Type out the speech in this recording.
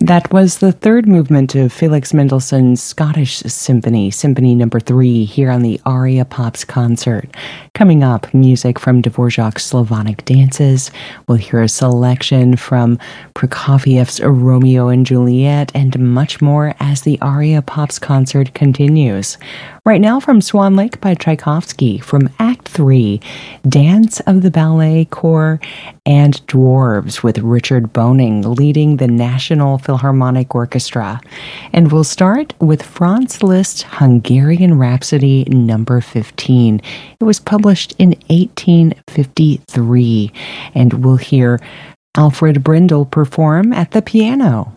That was the third movement of Felix Mendelssohn's Scottish Symphony, Symphony Number 3, here on the Aria Pops concert. Coming up, music from Dvorak's Slavonic dances. We'll hear a selection from Prokofiev's Romeo and Juliet, and much more as the Aria Pops concert continues. Right now from Swan Lake by Tchaikovsky, from Act 3, Dance of the Ballet Corps and Dwarves, with Richard Boning leading the National Philharmonic Orchestra. And we'll start with Franz Liszt's Hungarian Rhapsody Number 15. It was published in 1853, and we'll hear Alfred Brindle perform at the piano.